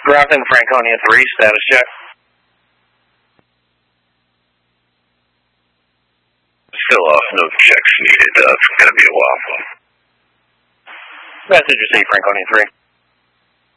Grounding Franconia 3, status check. Still off, no checks needed. It's going to be a while. Message received, Franconia 3.